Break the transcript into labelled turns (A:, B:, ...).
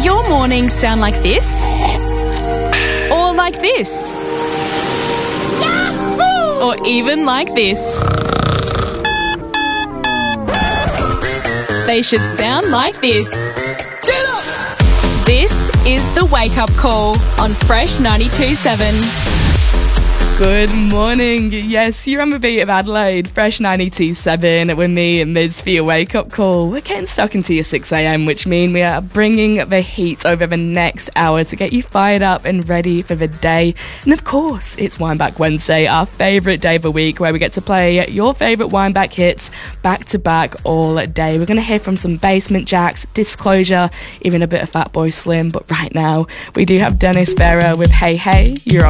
A: your mornings sound like this? Or like this? Yahoo! Or even like this? They should sound like this. Get up! This is the Wake Up Call on Fresh 92.7.
B: Good morning. Yes, you're on the beat of Adelaide, Fresh 92.7 with me and Mids for your wake-up call. We're getting stuck into your 6am, which means we are bringing the heat over the next hour to get you fired up and ready for the day. And of course, it's Wineback Wednesday, our favourite day of the week, where we get to play your favourite Wineback hits back-to-back all day. We're going to hear from some Basement Jaxx, Disclosure, even a bit of Fatboy Slim. But right now, we do have Dennis Vera with Hey Hey. You're on